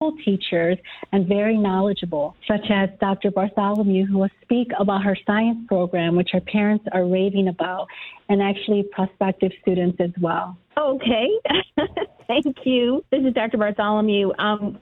wonderful teachers and very knowledgeable, such as Dr. Bartholomew, who will speak about her science program, which her parents are raving about, and actually prospective students as well. Okay. Thank you. This is Dr. Bartholomew.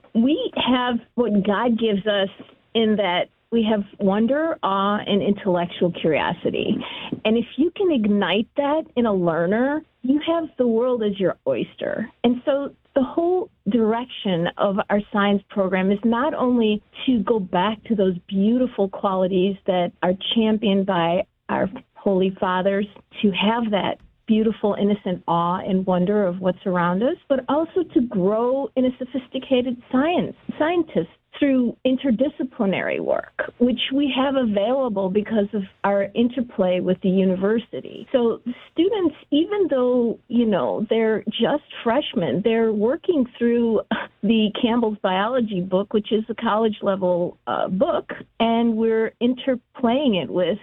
We have what God gives us in that we have wonder, awe, and intellectual curiosity. And if you can ignite that in a learner, you have the world as your oyster. And so the whole direction of our science program is not only to go back to those beautiful qualities that are championed by our Holy Fathers, to have that beautiful, innocent awe and wonder of what's around us, but also to grow in a sophisticated scientist through interdisciplinary work, which we have available because of our interplay with the university. So students, even though, they're just freshmen, they're working through the Campbell's Biology book, which is a college-level book, and we're interplaying it with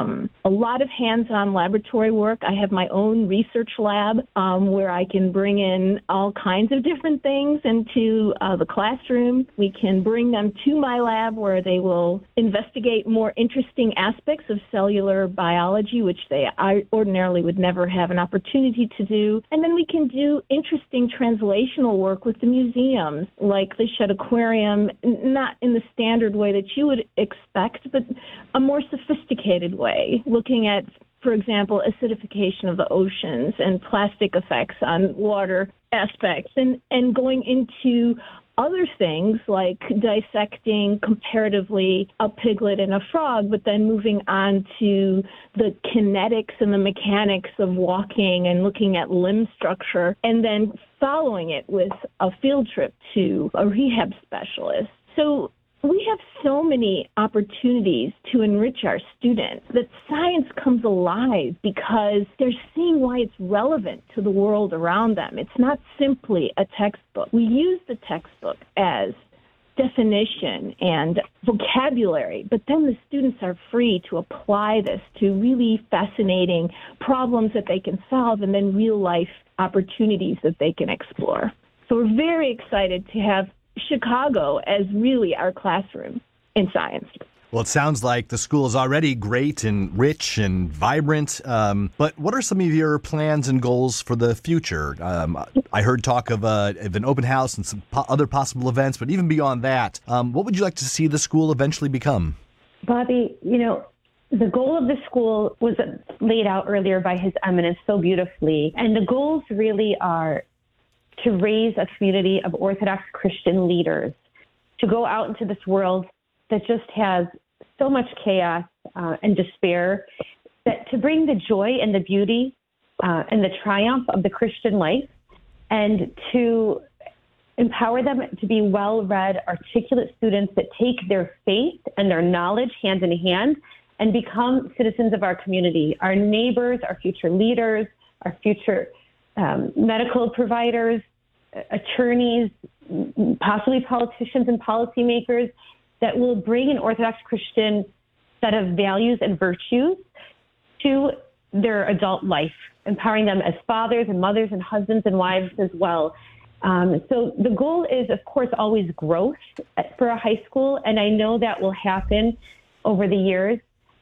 a lot of hands-on laboratory work. I have my own research lab where I can bring in all kinds of different things into the classroom. We can bring them to my lab where they will investigate more interesting aspects of cellular biology, which they ordinarily would never have an opportunity to do. And then we can do interesting translational work with the museums, like the Shedd Aquarium, not in the standard way that you would expect, but a more sophisticated way, looking at, for example, acidification of the oceans and plastic effects on water aspects, and going into other things like dissecting comparatively a piglet and a frog, but then moving on to the kinetics and the mechanics of walking and looking at limb structure, and then following it with a field trip to a rehab specialist. So we have so many opportunities to enrich our students that science comes alive because they're seeing why it's relevant to the world around them. It's not simply a textbook. We use the textbook as definition and vocabulary, but then the students are free to apply this to really fascinating problems that they can solve and then real-life opportunities that they can explore. So we're very excited to have Chicago as really our classroom in science. Well, it sounds like the school is already great and rich and vibrant, but what are some of your plans and goals for the future? I heard talk of an open house and some other possible events, but even beyond that, what would you like to see the school eventually become? Bobby, the goal of the school was laid out earlier by His Eminence so beautifully, and the goals really are to raise a community of Orthodox Christian leaders, to go out into this world that just has so much chaos and despair, that to bring the joy and the beauty and the triumph of the Christian life, and to empower them to be well-read, articulate students that take their faith and their knowledge hand in hand and become citizens of our community, our neighbors, our future leaders, our future medical providers, attorneys, possibly politicians and policymakers, that will bring an Orthodox Christian set of values and virtues to their adult life, empowering them as fathers and mothers and husbands and wives as well. So the goal is, of course, always growth for a high school, and I know that will happen over the years,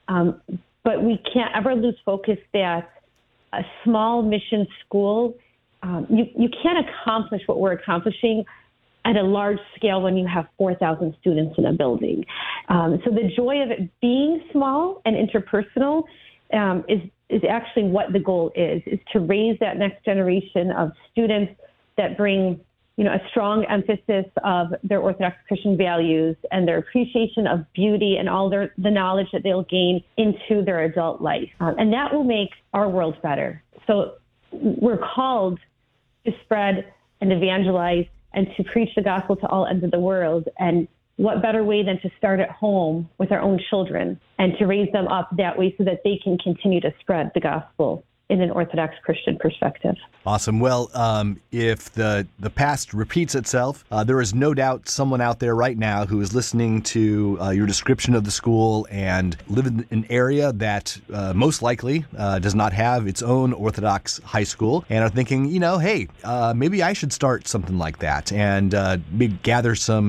but we can't ever lose focus that a small mission school, you can't accomplish what we're accomplishing at a large scale when you have 4,000 students in a building. So the joy of it being small and interpersonal is actually what the goal is to raise that next generation of students that bring, a strong emphasis of their Orthodox Christian values and their appreciation of beauty and all the knowledge that they'll gain into their adult life. And that will make our world better. So we're called to spread and evangelize and to preach the gospel to all ends of the world. And what better way than to start at home with our own children and to raise them up that way so that they can continue to spread the gospel in an Orthodox Christian perspective. Awesome. Well, if the past repeats itself, there is no doubt someone out there right now who is listening to your description of the school and live in an area that most likely does not have its own Orthodox high school and are thinking, hey, maybe I should start something like that and maybe gather some